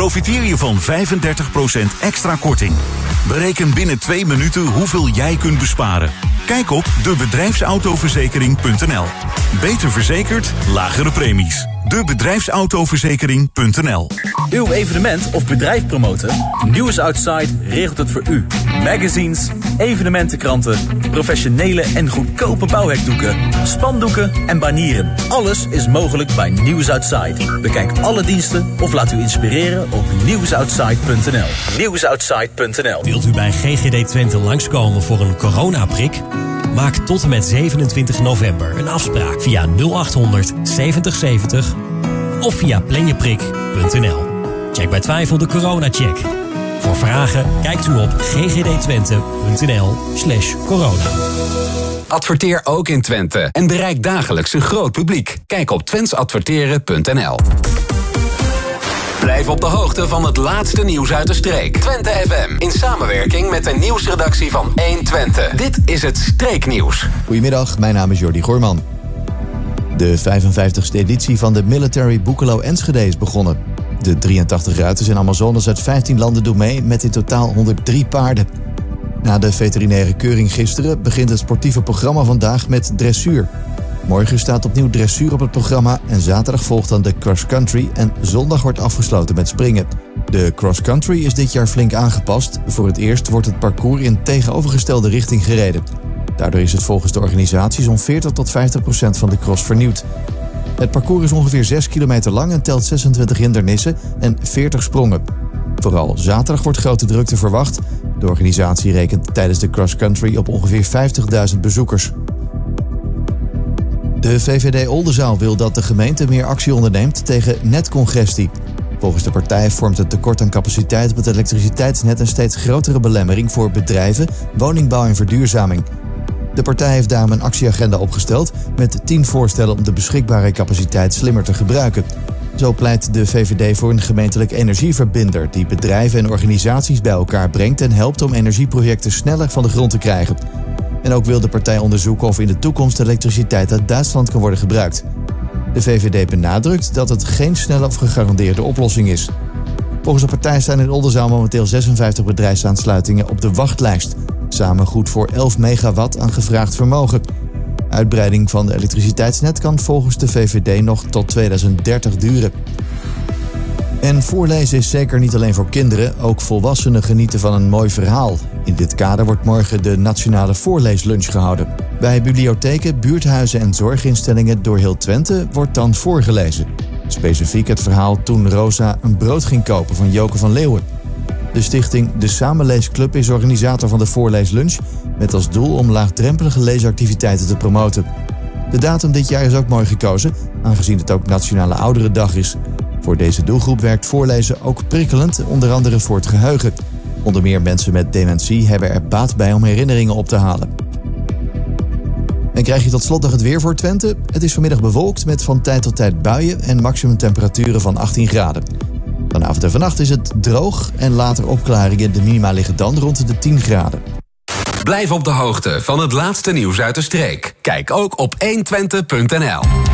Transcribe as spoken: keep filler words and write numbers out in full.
profiteer je van vijfendertig procent extra korting. Bereken binnen twee minuten hoeveel jij kunt besparen. Kijk op de bedrijfsautoverzekering punt n l. Beter verzekerd, lagere premies. de bedrijfsautoverzekering punt n l. Uw evenement of bedrijf promoten? News Outside regelt het voor u. Magazines, evenementenkranten, professionele en goedkope bouwhekdoeken, spandoeken en banieren. Alles is mogelijk bij News Outside. Bekijk alle diensten of laat u inspireren op nieuws outside punt n l. nieuws outside punt n l. Wilt u bij G G D Twente langskomen voor een coronaprik? Maak tot en met zevenentwintig november een afspraak via nul achthonderd zeventig zeventig of via planjeprik punt n l. Check bij twijfel de coronacheck. Voor vragen kijkt u op ggdtwente punt n l slash corona. Adverteer ook in Twente en bereik dagelijks een groot publiek. Kijk op twents adverteren punt n l. Blijf op de hoogte van het laatste nieuws uit de streek. Twente F M, in samenwerking met de nieuwsredactie van één Twente. Dit is het Streeknieuws. Goedemiddag, mijn naam is Jordi Goorman. De vijfenvijftigste editie van de Military Boekelo Enschede is begonnen. De drieëntachtig ruiters en Amazones uit vijftien landen doen mee met in totaal honderddrie paarden. Na de veterinaire keuring gisteren begint het sportieve programma vandaag met dressuur. Morgen staat opnieuw dressuur op het programma en zaterdag volgt dan de cross-country en zondag wordt afgesloten met springen. De cross-country is dit jaar flink aangepast. Voor het eerst wordt het parcours in tegenovergestelde richting gereden. Daardoor is het volgens de organisatie zo'n veertig tot vijftig procent van de cross vernieuwd. Het parcours is ongeveer zes kilometer lang en telt zesentwintig hindernissen en veertig sprongen. Vooral zaterdag wordt grote drukte verwacht. De organisatie rekent tijdens de cross-country op ongeveer vijftigduizend bezoekers. De V V D Oldenzaal wil dat de gemeente meer actie onderneemt tegen netcongestie. Volgens de partij vormt het tekort aan capaciteit op het elektriciteitsnet een steeds grotere belemmering voor bedrijven, woningbouw en verduurzaming. De partij heeft daarom een actieagenda opgesteld met tien voorstellen om de beschikbare capaciteit slimmer te gebruiken. Zo pleit de V V D voor een gemeentelijk energieverbinder die bedrijven en organisaties bij elkaar brengt en helpt om energieprojecten sneller van de grond te krijgen. En ook wil de partij onderzoeken of in de toekomst elektriciteit uit Duitsland kan worden gebruikt. De V V D benadrukt dat het geen snelle of gegarandeerde oplossing is. Volgens de partij staan in Oldenzaal momenteel zesenvijftig bedrijfsaansluitingen op de wachtlijst. Samen goed voor elf megawatt aan gevraagd vermogen. Uitbreiding van de elektriciteitsnet kan volgens de V V D nog tot tweeduizend dertig duren. En voorlezen is zeker niet alleen voor kinderen, ook volwassenen genieten van een mooi verhaal. In dit kader wordt morgen de Nationale Voorleeslunch gehouden. Bij bibliotheken, buurthuizen en zorginstellingen door heel Twente wordt dan voorgelezen. Specifiek het verhaal Toen Rosa een brood ging kopen van Joke van Leeuwen. De stichting De Samenleesclub is organisator van de voorleeslunch met als doel om laagdrempelige leesactiviteiten te promoten. De datum dit jaar is ook mooi gekozen, aangezien het ook Nationale Ouderendag is. Voor deze doelgroep werkt voorlezen ook prikkelend, onder andere voor het geheugen. Onder meer mensen met dementie hebben er baat bij om herinneringen op te halen. En krijg je tot slot nog het weer voor Twente. Het is vanmiddag bewolkt met van tijd tot tijd buien en maximumtemperaturen van achttien graden. Vanavond en vannacht is het droog en later opklaringen. De minima liggen dan rond de tien graden. Blijf op de hoogte van het laatste nieuws uit de streek. Kijk ook op één twente punt n l.